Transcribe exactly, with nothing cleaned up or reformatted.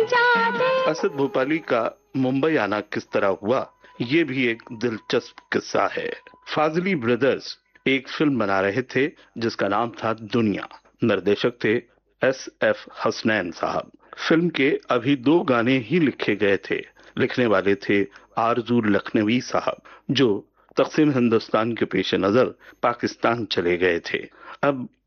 असद भोपाली का मुंबई आना किस तरह हुआ, ये भी एक दिलचस्प किस्सा है। फाजली ब्रदर्स एक फिल्म बना रहे थे जिसका नाम था दुनिया। निर्देशक थे एस एफ हसनैन साहब। फिल्म के अभी दो गाने ही लिखे गए थे। लिखने वाले थे आरजू लखनवी साहब, जो तकसीम हिंदुस्तान के पेश नजर पाकिस्तान चले गए थे। अब